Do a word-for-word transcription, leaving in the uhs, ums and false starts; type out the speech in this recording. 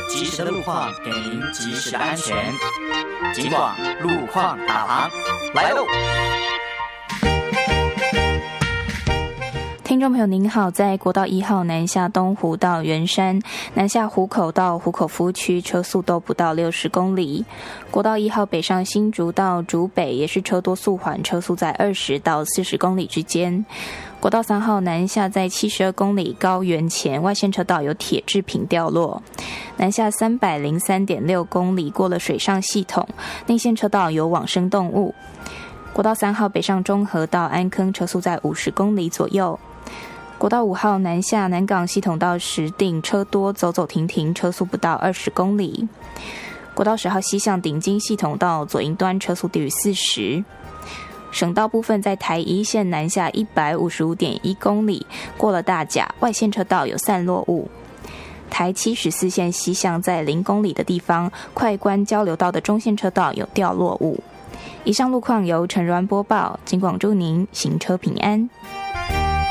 及时的路况，给您及时的安全。警广路况导航来喽！ 听众朋友您好，在国道一号南下东湖到圆山，南下湖口到湖口服务区车速都不到六十公里。国道一号北上新竹到竹北也是车多速缓，车速在二十到四十公里之间。国道三号南下在七十二公里高原前，外线车道有铁制品掉落。南下三百零三点六公里过了水上系统，内线车道有往生动物。国道三号北上中和到安坑，车速在五十公里左右。国道五号南下南港系统到石碇，车多走走停停，车速不到二十公里。国道十号西向顶金系统到左营端，车速低于四十。省道部分在台一线南下一百五十五点一公里，过了大甲，外线车道有散落物。台七十四线西向在零公里的地方，快关交流道的中线车道有掉落物。以上路况由陈如安播报，警广祝您行车平安。